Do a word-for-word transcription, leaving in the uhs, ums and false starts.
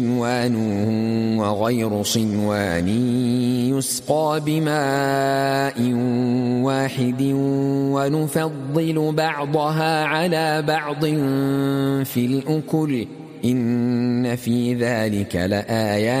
صنوان وغير صنوان يسقى بماء واحد ونفضل بعضها على بعض في الأكل إن في ذلك لآيات